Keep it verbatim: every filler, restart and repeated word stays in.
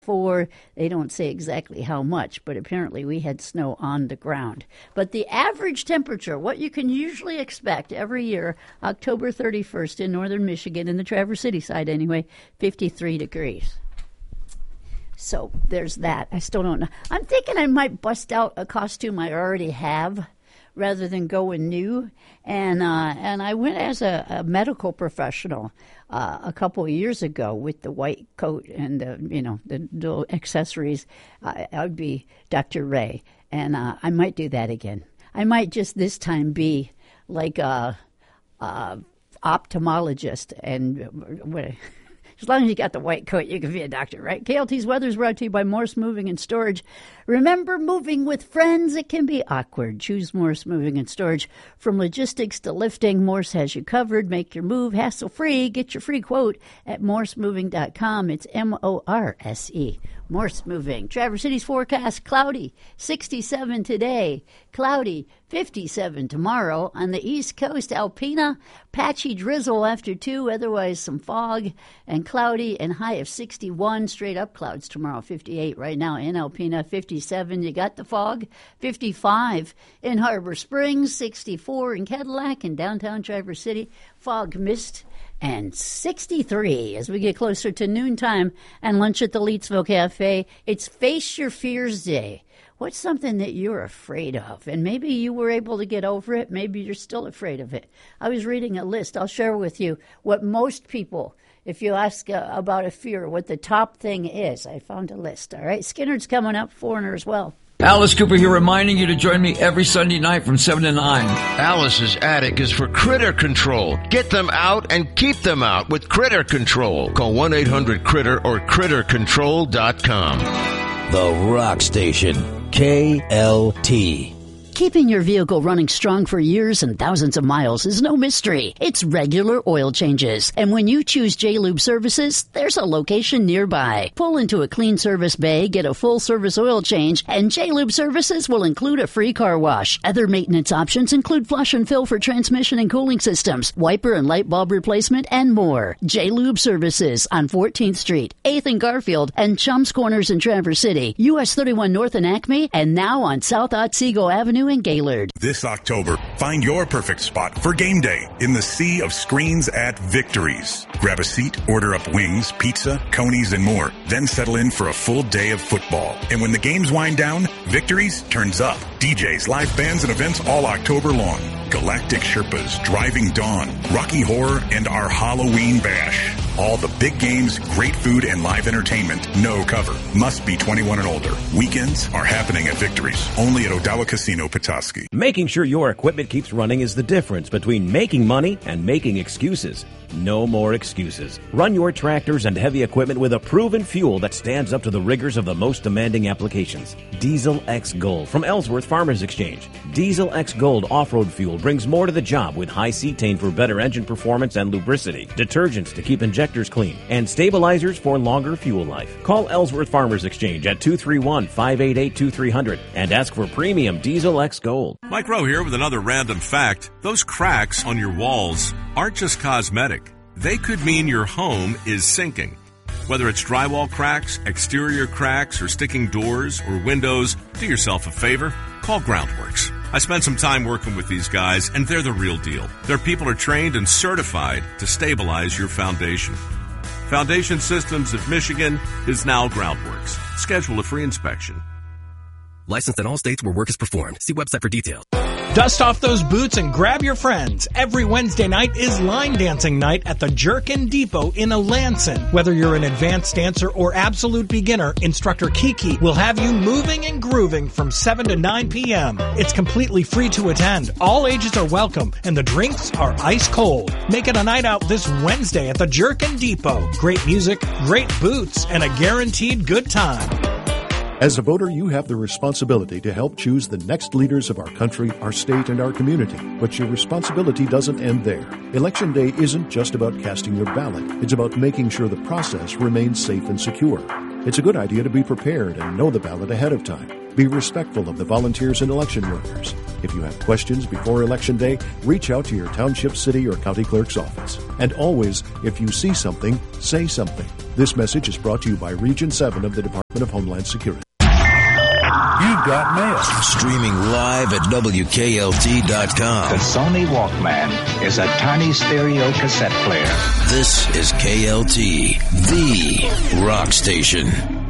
For they don't say exactly how much, but apparently we had snow on the ground. But the average temperature, what you can usually expect every year, October thirty-first in northern Michigan, in the Traverse City side anyway, fifty-three degrees. So there's that. I still don't know. I'm thinking I might bust out a costume I already have rather than going new. And uh, and I went as a, a medical professional uh, a couple of years ago with the white coat and the, you know, the little accessories. Uh, I would be Doctor Ray, and uh, I might do that again. I might just this time be like a, a ophthalmologist and what. As long as you got the white coat, you can be a doctor, right? K L T's weather is brought to you by Morse Moving and Storage. Remember, moving with friends, it can be awkward. Choose Morse Moving and Storage. From logistics to lifting, Morse has you covered. Make your move hassle-free. Get your free quote at morse moving dot com. It's M O R S E. Morse Moving. Traverse City's forecast, cloudy, sixty-seven today. Cloudy, fifty-seven tomorrow. On the East Coast, Alpena, patchy drizzle after two, otherwise some fog, and cloudy and high of sixty-one. Straight up clouds tomorrow, fifty-eight right now in Alpena, fifty-seven. You got the fog, fifty-five in Harbor Springs, sixty-four in Cadillac and downtown Traverse City. Fog, mist, and sixty-three as we get closer to noontime and lunch at the Leetsville Cafe. It's Face Your Fears Day. What's something that you're afraid of? And maybe you were able to get over it. Maybe you're still afraid of it. I was reading a list. I'll share with you what most people, if you ask uh, about a fear, what the top thing is. I found a list. All right. Skinner's coming up, Foreigner as well. Alice Cooper here, reminding you to join me every Sunday night from seven to nine. Alice's attic is for critter control. Get them out and keep them out with Critter Control. Call one eight hundred critter or critter control dot com. The Rock Station, K L T. Keeping your vehicle running strong for years and thousands of miles is no mystery. It's regular oil changes. And when you choose J-Lube Services, there's a location nearby. Pull into a clean service bay, get a full service oil change, and J-Lube Services will include a free car wash. Other maintenance options include flush and fill for transmission and cooling systems, wiper and light bulb replacement, and more. J-Lube Services on fourteenth Street, eighth and Garfield, and Chums Corners in Traverse City, U S thirty-one North in Acme, and now on South Otsego Avenue in Gaylord. This October, find your perfect spot for game day in the sea of screens at Victories. Grab a seat, order up wings, pizza, conies, and more. Then settle in for a full day of football. And when the games wind down, Victories turns up. D Js, live bands, and events all October long. Galactic Sherpas, Driving Dawn, Rocky Horror, and our Halloween Bash. All the big games, great food, and live entertainment. No cover. Must be twenty-one and older. Weekends are happening at Victories. Only at Odawa Casino, Petoskey. Making sure your equipment keeps running is the difference between making money and making excuses. No more excuses. Run your tractors and heavy equipment with a proven fuel that stands up to the rigors of the most demanding applications. Diesel X Gold from Ellsworth Farmers Exchange. Diesel X Gold off-road fuel brings more to the job with high cetane for better engine performance and lubricity, detergents to keep injectors clean, and stabilizers for longer fuel life. Call Ellsworth Farmers Exchange at two three one, five eight eight, two three zero zero and ask for premium Diesel X Gold. Mike Rowe here with another random fact. Those cracks on your walls aren't just cosmetic. They could mean your home is sinking. Whether it's drywall cracks, exterior cracks, or sticking doors or windows, do yourself a favor. Call Groundworks. I spent some time working with these guys, and they're the real deal. Their people are trained and certified to stabilize your foundation. Foundation Systems of Michigan is now Groundworks. Schedule a free inspection. Licensed in all states where work is performed. See website for details. Dust off those boots and grab your friends. Every Wednesday night is line dancing night at the Jerkin Depot in Alanson. Whether you're an advanced dancer or absolute beginner, instructor Kiki will have you moving and grooving from seven to nine p.m. It's completely free to attend. All ages are welcome, and the drinks are ice cold. Make it a night out this Wednesday at the Jerkin Depot. Great music, great boots, and a guaranteed good time. As a voter, you have the responsibility to help choose the next leaders of our country, our state, and our community. But your responsibility doesn't end there. Election day isn't just about casting your ballot. It's about making sure the process remains safe and secure. It's a good idea to be prepared and know the ballot ahead of time. Be respectful of the volunteers and election workers. If you have questions before Election Day, reach out to your township, city, or county clerk's office. And always, if you see something, say something. This message is brought to you by Region seven of the Department of Homeland Security. You've got mail. Streaming live at W K L T dot com. The Sony Walkman is a tiny stereo cassette player. This is K L T, the rock station.